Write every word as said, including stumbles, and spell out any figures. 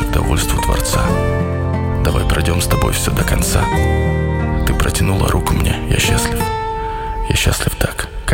к довольству Творца. Давай пройдем с тобой все до конца. Ты протянула руку мне, я счастлив. Я счастлив так.